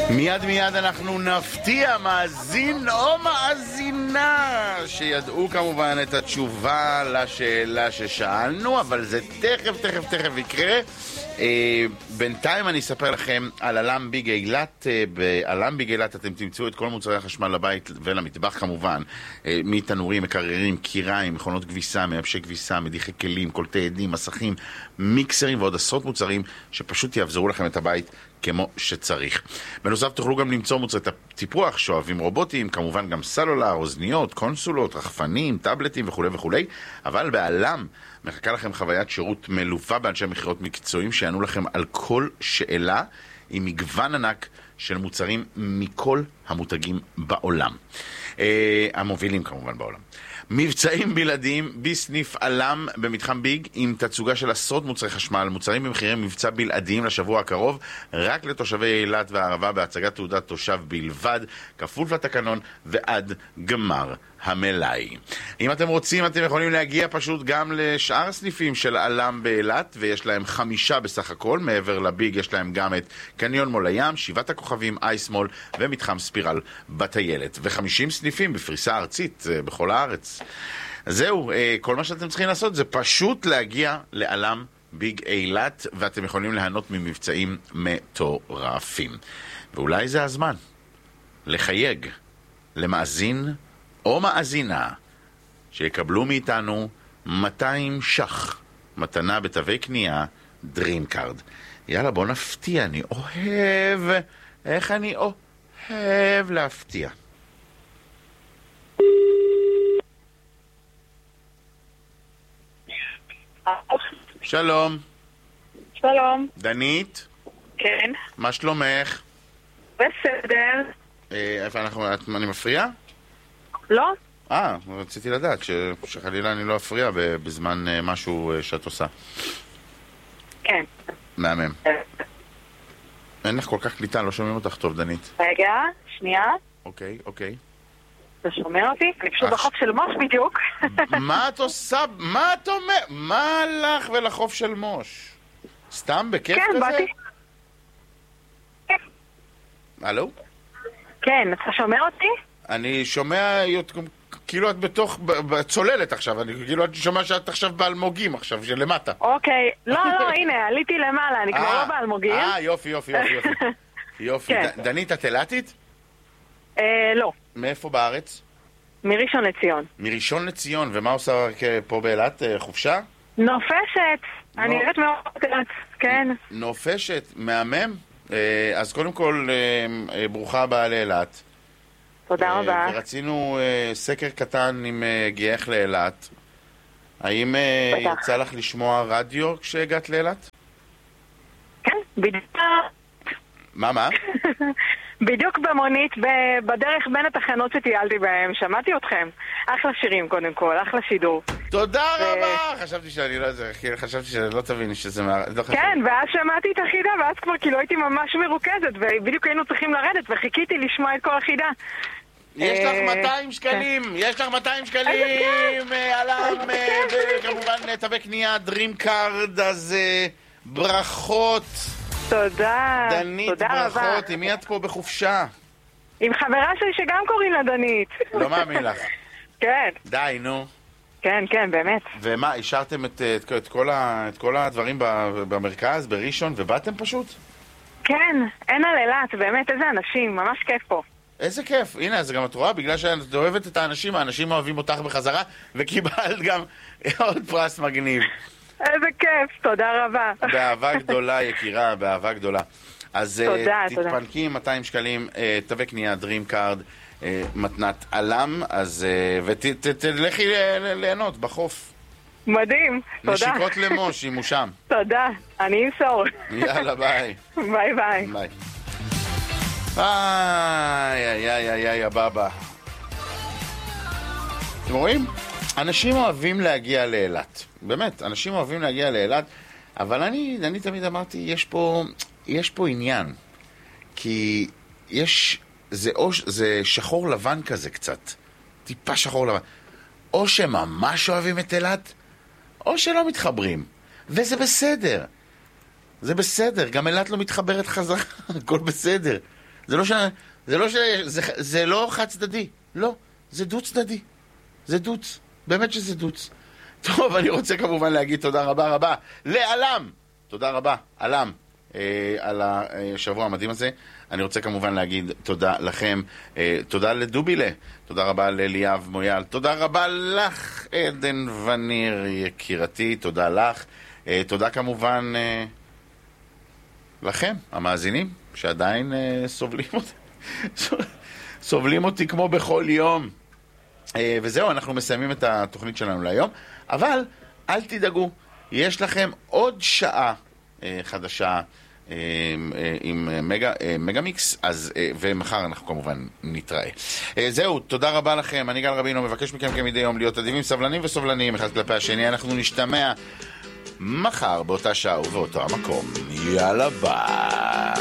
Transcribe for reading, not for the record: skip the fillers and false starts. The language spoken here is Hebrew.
מיד אנחנו נפתיע מאזין או מאזינה שידעו כמובן את התשובה לשאלה ששאלנו, אבל זה תכף יקרה. בינתיים אני אספר לכם על אלם ביג אילת. באלם ביג אילת אתם תמצאו את כל מוצרי החשמל לבית ולמטבח כמובן, מתנורים, מקררים, קיריים, מכונות כביסה, מייבשי כביסה, מדיחי כלים, קולטי עדים, מסכים, מיקסרים ועוד עשרות מוצרים שפשוט יעבזרו לכם את הבית כמו שצריך. בנוסף תוכלו גם למצוא מוצרי טיפוח, שואבים רובוטיים, כמובן גם סלולר, אוזניות, קונסולות, רחפנים, טאבלטים וכו'. אבל באלם מחכה לכם חוויית שירות מלווה באנשי מכירות מקצועיים שיענו לכם על כל שאלה, עם מגוון ענק של מוצרים מכל המותגים בעולם, המובילים כמובן בעולם. מבצעים בלעדיים בסניף אלם במתחם ביג, עם תצוגה של עשרות מוצרי חשמל, מוצרים במחירי מבצע בלעדיים לשבוע הקרוב, רק לתושבי אילת והערבה, בהצגת תעודת תושב בלבד, כפוף לתקנון ועד גמר המלאי. אם אתם רוצים, אתם יכולים להגיע פשוט גם לשאר הסניפים של אלם באילת, ויש להם 5 בסך הכל. מעבר לביג יש להם גם את קניון מול הים, 7 הכוכבים, אייס מול ומתחם ספירל בטיילת, ו50 סניפים בפריסה ארצית בכל הארץ. זהו, כל מה שאתם צריכים לעשות זה פשוט להגיע לאלם ביג אילת, ואתם יכולים ליהנות ממבצעים מטורפים. ואולי זה הזמן לחייג למאזין או מאזינה שיקבלו מאיתנו 200 ש"ח מתנה בתווי קנייה DreamCard. יאללה, בוא נפתיע. אני אוהב, איך אני אוהב להפתיע. שלום. שלום. דנית? כן. מה שלומך? בסדר. איפה אני מפריע? לא. רציתי לדעת שחלילה אני לא אפריע בזמן משהו שאת עושה. כן. מהמם. אין לך כל כך קליטה, לא שומעים אותך טוב, דנית. רגע, שנייה. אוקיי. אתה שומע אותי? אני פשוט בחוף של מוש בדיוק. מה את עושה? מה את אומר? מה לך ולחוף של מוש? סתם בכיף כזה? כן, באתי. הלו? כן, אתה שומע אותי? אני שומע כאילו את בתוך צוללת עכשיו, אני כאילו את שומע שאת עכשיו באלמוגים עכשיו, שלמטה. אוקיי, לא, הנה, עליתי למעלה, אני כבר לא באלמוגים. יופי. יופי. דנית, את אילתית? לא. מאיפה בארץ? מראשון לציון. מראשון לציון, ומה עושה פה באילת? חופשה? נופשת. אני נראית מאוד אילת, כן. נופשת, מהמם. אז קודם כל, ברוכה הבאה לאילת. תודה רבה. ורצינו סקר קטן עם גייך לאילת. האם יצא לך לשמוע רדיו כשהגעת לאילת? כן, בדיוק. מה? בדיוק במונית, בדרך בין התחנות שטיילתי בהם, שמעתי אתכם. אחלה שירים קודם כל, אחלה שידור. תודה רבה! חשבתי שאני לא תביני שזה כן, ואז שמעתי את החידה, ואז כבר כאילו הייתי ממש מרוכזת, ובדיוק היינו צריכים לרדת, וחיכיתי לשמוע את כל החידה. יש לך 200 שקלים! יש לך 200 שקלים! אלם, וכמובן תווי קנייה DreamCard, אז ברכות! תודה. דנית, ברכות. עם מי את פה בחופשה? עם חברה שלי שגם קוראים לה דנית. לא מאמין לך. כן. די, נו. כן, באמת. ומה, השארתם את כל הדברים במרכז, בראשון, ובאתם פשוט? כן, אין על אילת, באמת, איזה אנשים, ממש כיף פה. איזה כיף. הנה, אז גם את רואה, בגלל שאת אוהבת את האנשים אוהבים אותך בחזרה, וקיבלת גם עוד פרס מגניב. איזה כיף, תודה רבה. באהבה גדולה, יקירה, באהבה גדולה. אז תתפנקי עם 200 שקלים, תווי קנייה DreamCard, מתנת אלם, אז ותלכי ליהנות בחוף. מדהים, תודה. נשיקות למוש, אם הוא שם. תודה, אני אמסור. יאללה, ביי. ביי. ביי. איי, הבאבא. אתם רואים? אנשים אוהבים להגיע לאילת. באמת, אנשים אוהבים להגיע לאילת, אבל אני תמיד אמרתי, יש פה עניין. כי זה שחור לבן כזה קצת. טיפה שחור לבן. או שממש אוהבים את אילת, או שלא מתחברים. וזה בסדר. זה בסדר. גם אילת לא מתחברת חזרה. הכל בסדר. זה לא חד צדדי. לא, זה דו צדדי. זה דוץ. באמת שזה דוץ. טוב, אני רוצה כמובן להגיד תודה רבה רבה לעלם. תודה רבה, עלם, על השבוע המדהים הזה. אני רוצה כמובן להגיד תודה לכם. תודה לדובילה. תודה רבה לאליאב מויאל. תודה רבה לך, עדן וניר יקירתי. תודה לך. תודה כמובן לכם, המאזינים, שעדיין סובלים אותי כמו בכל יום. וזהו, אנחנו מסיימים את התוכנית שלנו להיום. אבל אל תדאגו, יש לכם עוד שעה חדשה עם מגה-מיקס, ומחר אנחנו כמובן נתראה. זהו, תודה רבה לכם. אני גל רבינו, מבקש מכם כמדי יום להיות אדיבים, סבלנים וסובלניים אחד כלפי השני. אנחנו נשתמע מחר באותה שעה ובאותו המקום. יאללה ביי.